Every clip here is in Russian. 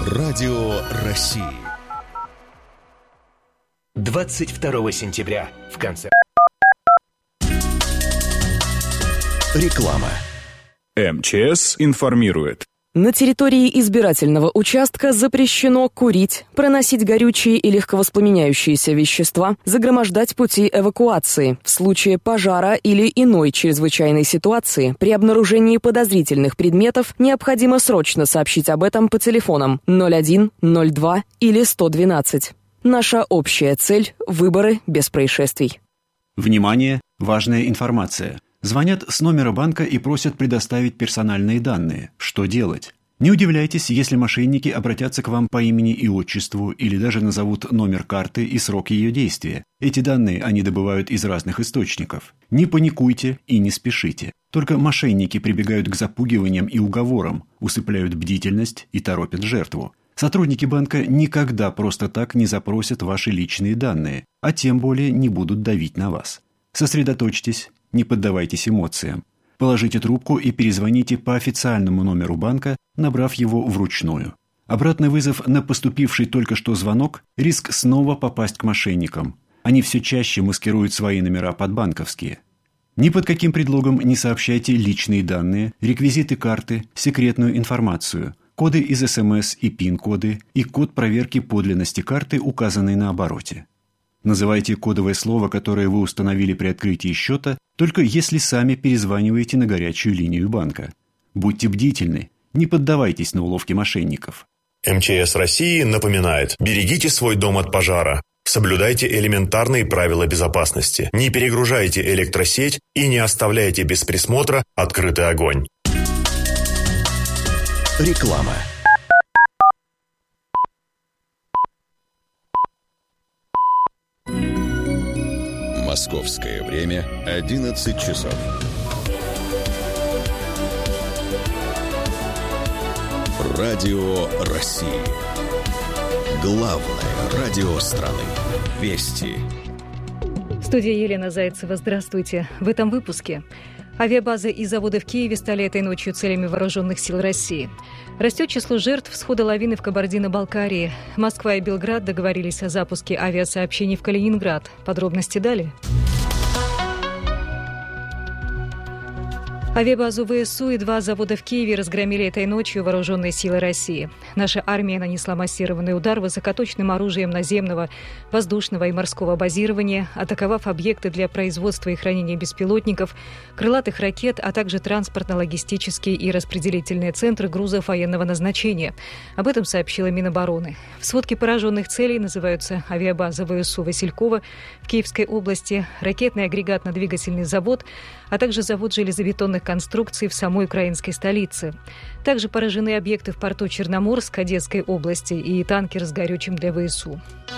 Радио России. 22 сентября в конце. Реклама. МЧС информирует. На территории избирательного участка запрещено курить, проносить горючие и легковоспламеняющиеся вещества, загромождать пути эвакуации. В случае пожара или иной чрезвычайной ситуации при обнаружении подозрительных предметов необходимо срочно сообщить об этом по телефонам 01, 02 или 112. Наша общая цель – выборы без происшествий. Внимание! Важная информация. Звонят с номера банка и просят предоставить персональные данные. Что делать? Не удивляйтесь, если мошенники обратятся к вам по имени и отчеству или даже назовут номер карты и срок ее действия. Эти данные они добывают из разных источников. Не паникуйте и не спешите. Только мошенники прибегают к запугиваниям и уговорам, усыпляют бдительность и торопят жертву. Сотрудники банка никогда просто так не запросят ваши личные данные, а тем более не будут давить на вас. Сосредоточьтесь. Не поддавайтесь эмоциям. Положите трубку и перезвоните по официальному номеру банка, набрав его вручную. Обратный вызов на поступивший только что звонок – риск снова попасть к мошенникам. Они все чаще маскируют свои номера под банковские. Ни под каким предлогом не сообщайте личные данные, реквизиты карты, секретную информацию, коды из СМС и ПИН-коды и код проверки подлинности карты, указанный на обороте. Называйте кодовое слово, которое вы установили при открытии счета, только если сами перезваниваете на горячую линию банка. Будьте бдительны, не поддавайтесь на уловки мошенников. МЧС России напоминает: берегите свой дом от пожара, соблюдайте элементарные правила безопасности, не перегружайте электросеть и не оставляйте без присмотра открытый огонь. Реклама. Московское время 11 часов. Радио России. Главное радио страны. Вести. Студия Елена Зайцева. Здравствуйте. В этом выпуске. Авиабазы и заводы в Киеве стали этой ночью целями вооруженных сил России. Растет число жертв схода лавины в Кабардино-Балкарии. Москва и Белград договорились о запуске авиасообщений в Калининград. Подробности далее. Авиабазу ВСУ и 2 завода в Киеве разгромили этой ночью вооруженные силы России. Наша армия нанесла массированный удар высокоточным оружием наземного, воздушного и морского базирования, атаковав объекты для производства и хранения беспилотников, крылатых ракет, а также транспортно-логистические и распределительные центры грузов военного назначения. Об этом сообщила Минобороны. В сводке пораженных целей называются авиабаза ВСУ Василькова в Киевской области, ракетный агрегатно-двигательный завод, а также завод железобетонных конструкций в самой украинской столице. Также поражены объекты в порту Черноморск Одесской области и танкер с горючим для ВСУ.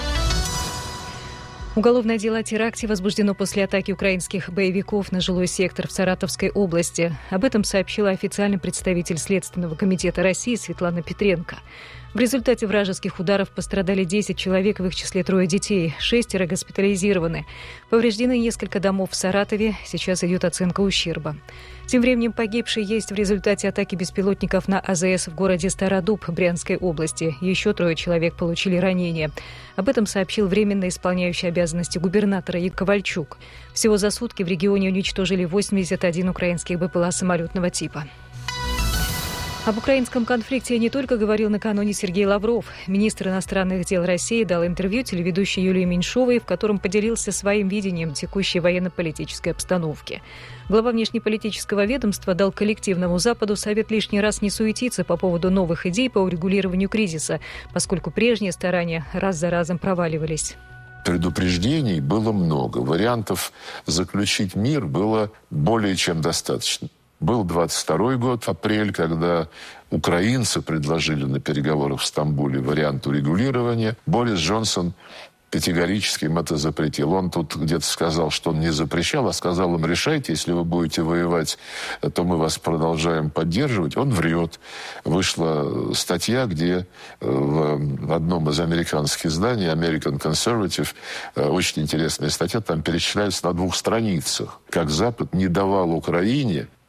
Уголовное дело о теракте возбуждено после атаки украинских боевиков на жилой сектор в Саратовской области. Об этом сообщила официальный представитель Следственного комитета России Светлана Петренко. В результате вражеских ударов пострадали 10 человек, в их числе 3 детей, 6 госпитализированы. Повреждены несколько домов в Саратове, сейчас идет оценка ущерба. Тем временем погибший есть в результате атаки беспилотников на АЗС в городе Стародуб Брянской области. Еще 3 человек получили ранения. Об этом сообщил временно исполняющий обязанности губернатора Игорь Ковальчук. Всего за сутки в регионе уничтожили 81 украинских БПЛА самолетного типа. Об украинском конфликте не только говорил накануне Сергей Лавров. Министр иностранных дел России дал интервью телеведущей Юлии Меньшовой, в котором поделился своим видением текущей военно-политической обстановки. Глава внешнеполитического ведомства дал коллективному Западу совет лишний раз не суетиться по поводу новых идей по урегулированию кризиса, поскольку прежние старания раз за разом проваливались. Предупреждений было много. Вариантов заключить мир было более чем достаточно. Был 22-й год, апрель, когда украинцы предложили на переговорах в Стамбуле вариант урегулирования. Борис Джонсон категорически им это запретил. Он тут где-то сказал, что он не запрещал, а сказал им: решайте, если вы будете воевать, то мы вас продолжаем поддерживать. Он врет. Вышла статья, где в одном из американских изданий, American Conservative, очень интересная статья, там перечисляется на 2 страницах, как Запад не давал Украине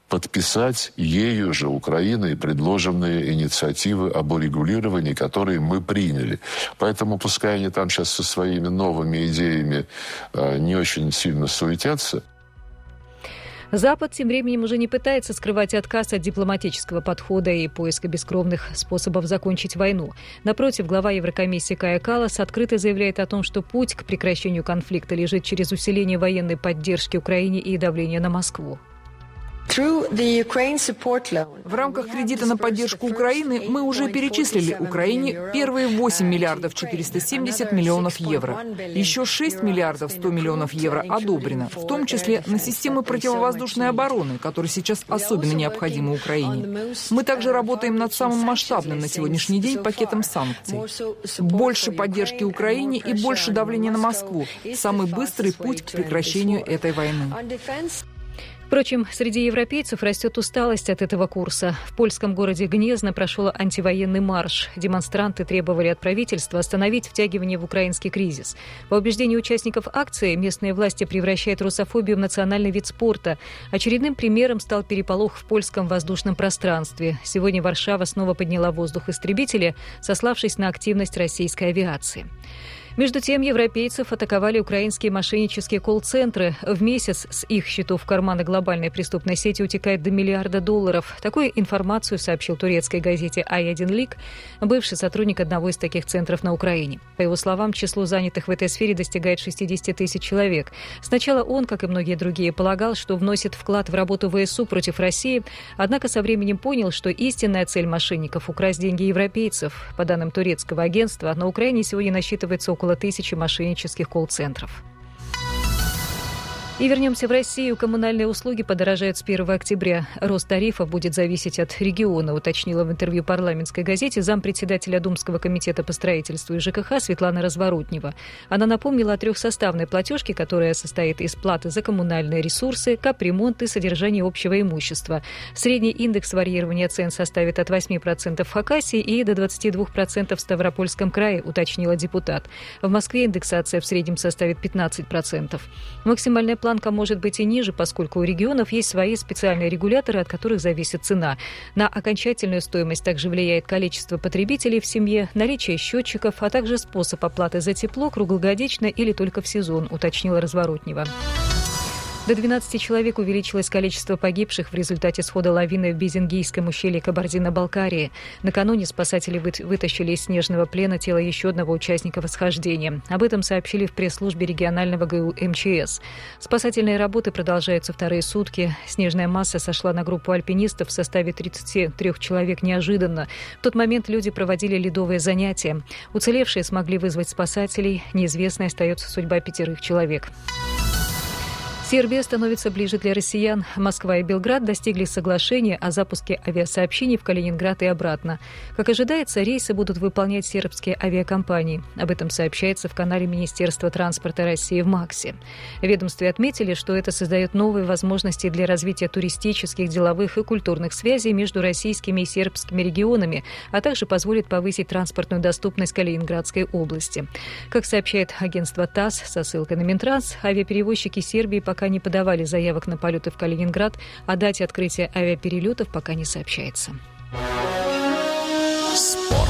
подписать ею же Украиной предложенные инициативы об урегулировании, которые мы приняли. Поэтому пускай они там сейчас со своими новыми идеями не очень сильно суетятся. Запад тем временем уже не пытается скрывать отказ от дипломатического подхода и поиска бескровных способов закончить войну. Напротив, глава Еврокомиссии Кая Каллас открыто заявляет о том, что путь к прекращению конфликта лежит через усиление военной поддержки Украине и давление на Москву. В рамках кредита на поддержку Украины мы уже перечислили Украине первые 8 миллиардов 470 миллионов евро. Еще 6 миллиардов 100 миллионов евро одобрено, в том числе на системы противовоздушной обороны, которые сейчас особенно необходимы Украине. Мы также работаем над самым масштабным на сегодняшний день пакетом санкций. Больше поддержки Украине и больше давления на Москву – самый быстрый путь к прекращению этой войны. Впрочем, среди европейцев растет усталость от этого курса. В польском городе Гнезно прошел антивоенный марш. Демонстранты требовали от правительства остановить втягивание в украинский кризис. По убеждению участников акции, местные власти превращают русофобию в национальный вид спорта. Очередным примером стал переполох в польском воздушном пространстве. Сегодня Варшава снова подняла в воздух истребители, сославшись на активность российской авиации. Между тем, европейцев атаковали украинские мошеннические колл-центры. В месяц с их счетов в карманы глобальной преступной сети утекает до $1 миллиарда. Такую информацию сообщил турецкой газете «Ай-1 Лик» бывший сотрудник одного из таких центров на Украине. По его словам, число занятых в этой сфере достигает 60 тысяч человек. Сначала он, как и многие другие, полагал, что вносит вклад в работу ВСУ против России, однако со временем понял, что истинная цель мошенников – украсть деньги европейцев. По данным турецкого агентства, на Украине сегодня насчитывается около 1000 мошеннических колл-центров. И вернемся в Россию. Коммунальные услуги подорожают с 1 октября. Рост тарифов будет зависеть от региона, уточнила в интервью парламентской газете зампредседателя Думского комитета по строительству и ЖКХ Светлана Разворотнева. Она напомнила о трехсоставной платежке, которая состоит из платы за коммунальные ресурсы, капремонт и содержание общего имущества. Средний индекс варьирования цен составит от 8% в Хакасии и до 22% в Ставропольском крае, уточнила депутат. В Москве индексация в среднем составит 15%. Максимальная плата может быть и ниже, поскольку у регионов есть свои специальные регуляторы, от которых зависит цена. На окончательную стоимость также влияет количество потребителей в семье, наличие счетчиков, а также способ оплаты за тепло круглогодично или только в сезон, уточнила Разворотнева. До 12 человек увеличилось количество погибших в результате схода лавины в Безингийском ущелье Кабардино-Балкарии. Накануне спасатели вытащили из снежного плена тело еще одного участника восхождения. Об этом сообщили в пресс-службе регионального ГУ МЧС. Спасательные работы продолжаются вторые сутки. Снежная масса сошла на группу альпинистов в составе 33 человек неожиданно. В тот момент люди проводили ледовые занятия. Уцелевшие смогли вызвать спасателей. Неизвестной остается судьба 5 человек. Сербия становится ближе для россиян. Москва и Белград достигли соглашения о запуске авиасообщений в Калининград и обратно. Как ожидается, рейсы будут выполнять сербские авиакомпании. Об этом сообщается в канале Министерства транспорта России в МАКСе. В ведомстве отметили, что это создает новые возможности для развития туристических, деловых и культурных связей между российскими и сербскими регионами, а также позволит повысить транспортную доступность Калининградской области. Как сообщает агентство ТАСС со ссылкой на Минтранс, авиаперевозчики Сербии пока не подавали заявок на полеты в Калининград, о дате открытия авиаперелетов пока не сообщается. Спорт.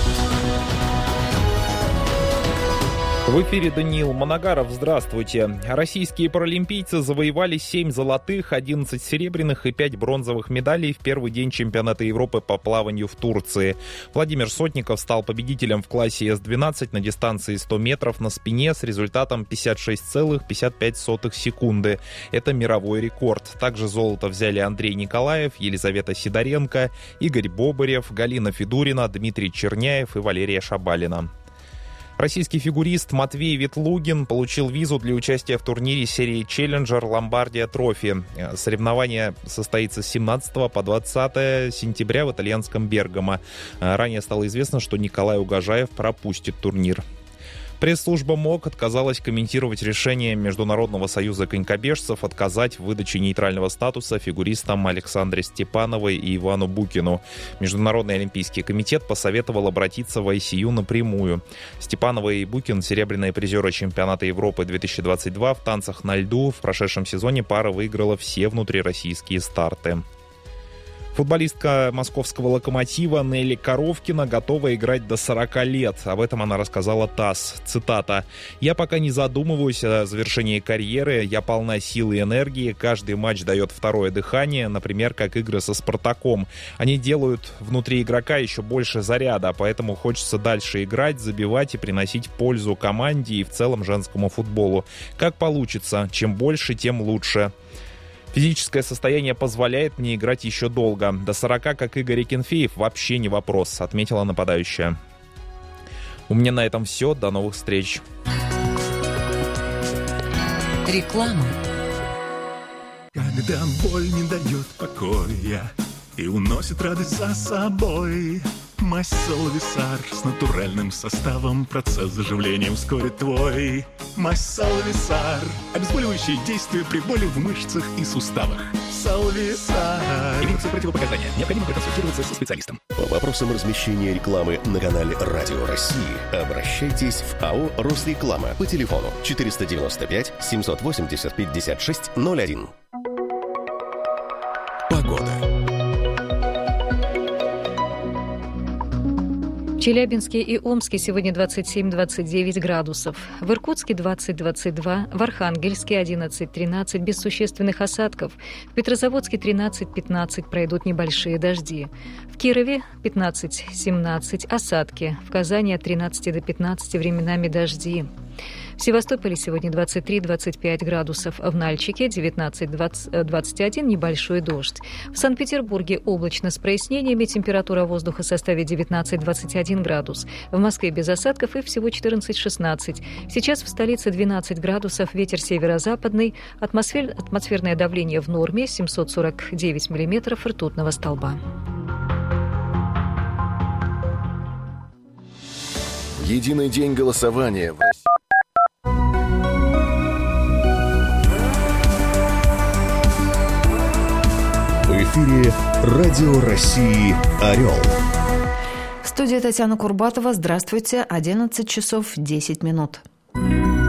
В эфире Даниил Моногаров. Здравствуйте. Российские паралимпийцы завоевали 7 золотых, 11 серебряных и 5 бронзовых медалей в первый день чемпионата Европы по плаванию в Турции. Владимир Сотников стал победителем в классе С-12 на дистанции 100 метров на спине с результатом 56,55 секунды. Это мировой рекорд. Также золото взяли Андрей Николаев, Елизавета Сидоренко, Игорь Бобырев, Галина Федурина, Дмитрий Черняев и Валерия Шабалина. Российский фигурист Матвей Ветлугин получил визу для участия в турнире серии «Челленджер Ломбардия Трофи». Соревнование состоится с 17 по 20 сентября в итальянском Бергамо. Ранее стало известно, что Николай Угожаев пропустит турнир. Пресс-служба МОК отказалась комментировать решение Международного союза конькобежцев отказать в выдаче нейтрального статуса фигуристам Александре Степановой и Ивану Букину. Международный олимпийский комитет посоветовал обратиться в ICU напрямую. Степанова и Букин – серебряные призеры чемпионата Европы 2022 в танцах на льду. В прошедшем сезоне пара выиграла все внутрироссийские старты. Футболистка московского «Локомотива» Нелли Коровкина готова играть до 40 лет. Об этом она рассказала ТАСС. Цитата. «Я пока не задумываюсь о завершении карьеры. Я полна сил и энергии. Каждый матч дает второе дыхание, например, как игры со «Спартаком». Они делают внутри игрока еще больше заряда, поэтому хочется дальше играть, забивать и приносить пользу команде и в целом женскому футболу. Как получится. Чем больше, тем лучше. Физическое состояние позволяет мне играть еще долго. До 40, как Игорь Акинфеев, вообще не вопрос», — отметила нападающая. У меня на этом все. До новых встреч. Реклама. Когда боль не дает покоя и уносит радость за собой, мазь Салвисар с натуральным составом, процесс заживления ускорит твой. Мазь Салвисар, обезболивающее действие при боли в мышцах и суставах. Салвисар. Имеются противопоказания. Необходимо проконсультироваться со специалистом. По вопросам размещения рекламы на канале Радио России обращайтесь в АО «Росреклама» по телефону 495 780 56 01. Погода. В Челябинске и Омске сегодня 27-29 градусов. В Иркутске 20-22, в Архангельске 11-13, без существенных осадков. В Петрозаводске 13-15, пройдут небольшие дожди. В Кирове 15-17, осадки. В Казани от 13 до 15, временами дожди. В Севастополе сегодня 23-25 градусов, в Нальчике 19-21, небольшой дождь. В Санкт-Петербурге облачно с прояснениями, температура воздуха составит 19-21 градус. В Москве без осадков и всего 14-16. Сейчас в столице 12 градусов, ветер северо-западный, атмосферное давление в норме, 749 миллиметров ртутного столба. Единый день голосования в России. В эфире Радио России «Орел». В студии Татьяна Курбатова. Здравствуйте. 11 часов 10 минут.